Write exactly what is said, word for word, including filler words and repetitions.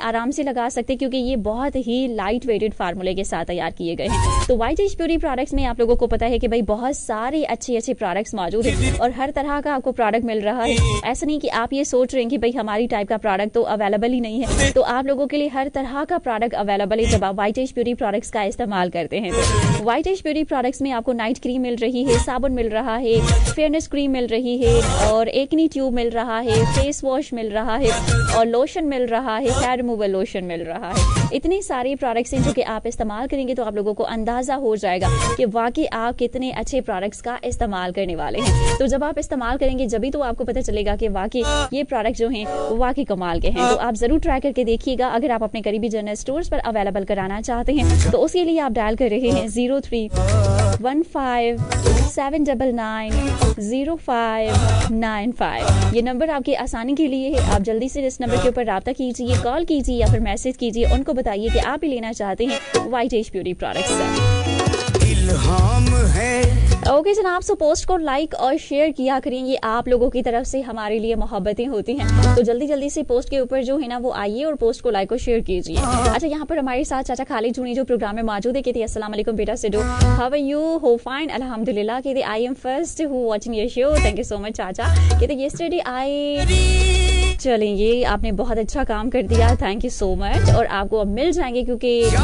आराम से लगा सकते हैं क्योंकि ये बहुत ही लाइट वेटेड फार्मूले के साथ तैयार किए गए हैं। तो वाइट एज ब्यूटी प्रोडक्ट्स में आप लोगों को पता है कि भाई बहुत सारे अच्छे अच्छे प्रोडक्ट्स मौजूद हैं और हर तरह का आपको प्रोडक्ट मिल रहा है। ऐसा नहीं कि आप ये सोच रहे हैं कि भाई हमारी टाइप का प्रोडक्ट तो अवेलेबल ही नहीं है, तो आप लोगों के लिए हर तरह का प्रोडक्ट अवेलेबल है जब आप वाइट एज ब्यूटी प्रोडक्ट्स का इस्तेमाल करते हैं। तो वाइट एज ब्यूटी प्रोडक्ट्स में आपको नाइट क्रीम मिल रही है, साबुन मिल रहा है, फेयरनेस क्रीम मिल रही है और एक्नी ट्यूब मिल रहा है, फेस वॉश मिल रहा है और लोशन मिल रहा है, हेयर रिमूवल लोशन मिल रहा है। इतने सारे प्रोडक्ट्स हैं जो कि आप इस्तेमाल करेंगे तो आप लोगों को अंदाजा हो जाएगा कि वाकई आप कितने अच्छे प्रोडक्ट्स का इस्तेमाल करने वाले हैं। तो जब आप इस्तेमाल करेंगे जब भी तो आपको पता चलेगा कि वाकई ये प्रोडक्ट जो हैं वो वाकई कमाल के हैं। तो आप जरूर ट्राई करके देखिएगा। अगर आप अपने करीबी जनरल स्टोर्स पर अवेलेबल कराना चाहते हैं तो उसके लिए आप डायल कर रहे हैं zero three one five seven double nine zero five nine five. ये नंबर आपकी आसानी के लिए है। आप जल्दी से इस नंबर के ऊपर राब्ता कीजिए, कॉल कीजिए या फिर मैसेज कीजिए। उनको बताइए कि आप ही लेना चाहते हैं वाइट एज ब्यूटी प्रोडक्ट्स से। ओके जनाब, सो पोस्ट को लाइक और शेयर किया करें, ये आप लोगों की तरफ से हमारे लिए मोहब्बतें होती हैं। तो जल्दी जल्दी से पोस्ट के ऊपर जो है ना वो आइए और पोस्ट को लाइक और शेयर कीजिए। अच्छा, यहाँ पर हमारे साथ चाचा खालिद जूनी जो प्रोग्राम में मौजूद है। कहते हैं अस्सलाम वालेकुम बेटा सिडो, हाउ आर यू? हो फाइन अल्हम्दुलिल्लाह। कहते I am first who watching your show, thank you so much चाचा। कहते यस्टरडे आई, चलें ये आपने बहुत अच्छा काम कर दिया, थैंक यू सो मच। और आपको अब मिल जाएंगे क्योंकि